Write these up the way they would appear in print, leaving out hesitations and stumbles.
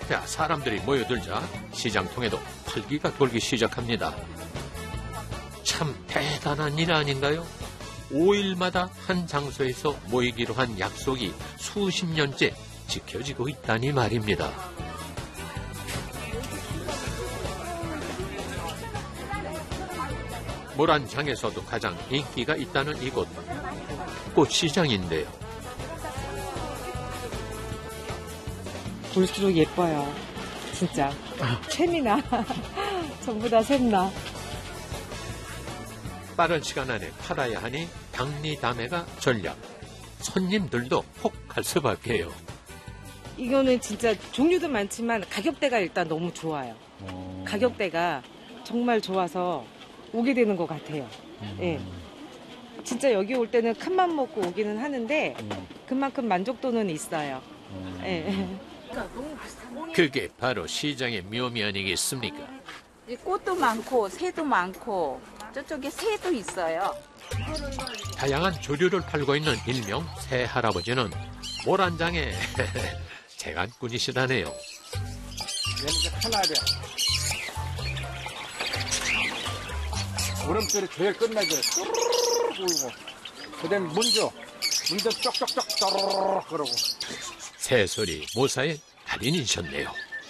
자, 사람들이 모여들자 시장통에도 팔기가 돌기 시작합니다. 참 대단한 일 아닌가요? 5일마다 한 장소에서 모이기로 한 약속이 수십 년째 지켜지고 있다니 말입니다. 모란장에서도 가장 인기가 있다는 이곳, 꽃시장인데요. 볼수록 예뻐요. 진짜. 샘이나. 전부 다 샘나. 빠른 시간 안에 팔아야 하니 당리담회가 전략. 손님들도 혹할 수밖에요. 이거는 진짜 종류도 많지만 가격대가 일단 너무 좋아요. 가격대가 정말 좋아서 오게 되는 것 같아요. 예. 진짜 여기 올 때는 큰맘 먹고 오기는 하는데 그만큼 만족도는 있어요. 예. 그게 바로 시장의 묘미 아니겠습니까? 꽃도 많고 새도 많고 저쪽에 새도 있어요. 다양한 조류를 팔고 있는 일명 새 할아버지는 모란장의 재간꾼이시다네요. 얘는 이제 칼날이야. 오름소리 제일 끝나게 뚜루루루 불고 그다음에 문조 쪽쪽쪽 또르르 그러고 새소리 모사의 달인이셨네요.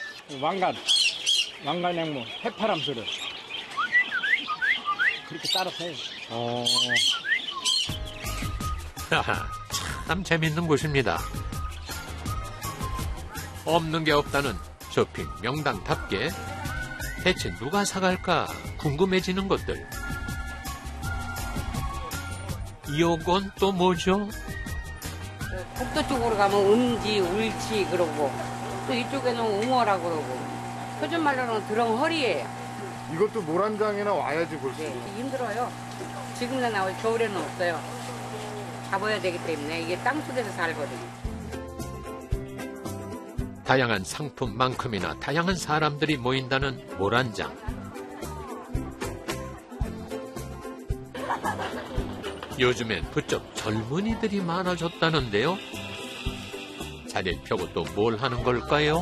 왕관행무 해파람 소리 그렇게 따라서 해요. 하하, 참 재밌는 곳입니다. 없는 게 없다는 쇼핑 명당답게 대체 누가 사갈까 궁금해지는 것들. 이건 또 뭐죠? 북도 쪽으로 가면 음지, 울지 그러고 또 이쪽에는 웅어라 그러고 표준 말로는 드렁허리예요. 이것도 모란장에나 와야지 볼 수 네, 있어요. 힘들어요. 지금은 나오지 겨울에는 없어요. 잡아야 되기 때문에 이게 땅속에서 살거든요. 다양한 상품만큼이나 다양한 사람들이 모인다는 모란장. 요즘엔 부쩍 젊은이들이 많아졌다는데요. 자리를 펴고 또 뭘 하는 걸까요?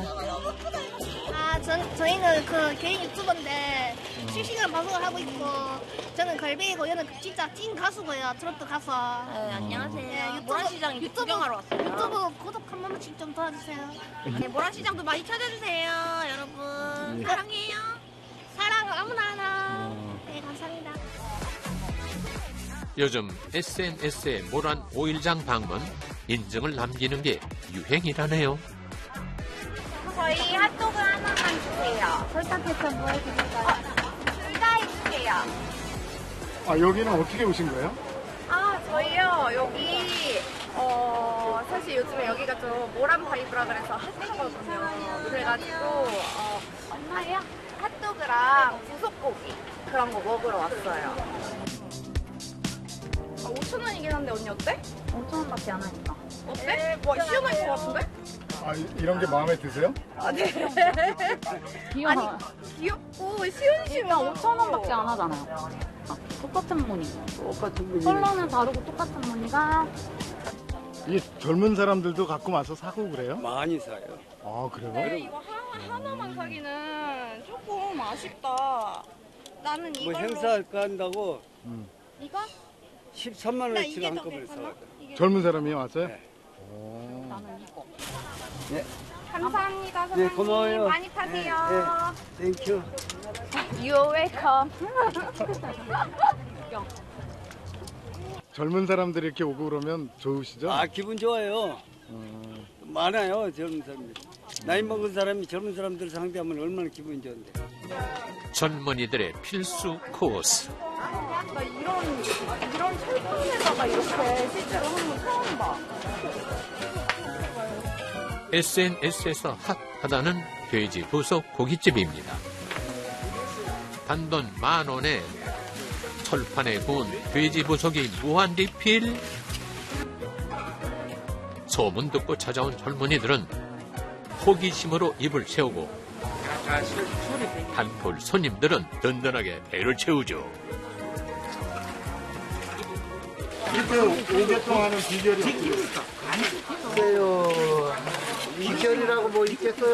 저희는 그 개인 유튜버인데 실시간 방송을 하고 있고 저는 걸베이고 얘는 진짜 찐 가수고요. 트로트 가수. 네, 안녕하세요. 네, 모란시장 구경하러 왔어요. 유튜브 구독 한 번씩 좀 도와주세요. 네, 모란시장도 많이 찾아주세요, 여러분. 사랑해요. 사랑 아무나 하나. 네, 감사합니다. 요즘 SNS에 모란 5일장 방문 인증을 남기는 게 유행이라네요. 저희 핫도그 하나만 주세요. 설탕 패턴 뭐 해드릴까요? 둘 다 해주세요. 아, 여기는 어떻게 오신 거예요? 저희요, 여기, 사실 요즘에 여기가 좀 모란 바이브라 그래서 핫하거든요. 그래가지고, 엄마요? 핫도그랑 부속고기 그런 거 먹으러 왔어요. 5,000원이긴 한데 언니 어때? 5,000원밖에 안 하니까. 어때? 와, 시원할 것 같은데? 아, 이런 게 마음에 드세요? 네. 귀여워. 아니, 귀엽고 시원시원. 5,000원밖에 안 하잖아요. 똑같은 무늬. 컬러는 다르고 똑같은 무늬가. 이게 젊은 사람들도 갖고 와서 사고 그래요? 많이 사요. 아, 그래요? 근데 이거 하나만 사기는 조금 아쉽다. 나는 이걸로. 행사할까 한다고 이거? 13만 나 원어치 이게 더 한꺼번에 괜찮아? 사왔어요. 이게 젊은 사람이 왔어요? 네. 나는 이거. 감사합니다, 사장님. 네, 고마워요. 많이 타세요. 땡큐. You're welcome. 젊은 사람들이 이렇게 오고 그러면 좋으시죠? 기분 좋아요. 많아요, 젊은 사람들. 나이 먹은 사람이 젊은 사람들 상대하면 얼마나 기분이 좋은데. 젊은이들의 필수 코스. 나 이런 철판에다가 이렇게 실제로 한번 처음 봐. SNS에서 핫하다는 돼지 부속 고깃집입니다. 단돈 10,000원에 철판에 구운 돼지 부속이 무한 리필. 소문 듣고 찾아온 젊은이들은 호기심으로 입을 채우고 단골 손님들은 든든하게 배를 채우죠. 이렇게 오랫동안 하는 비결이 어떻게 있어요? 비결이라고 뭐 있겠어요?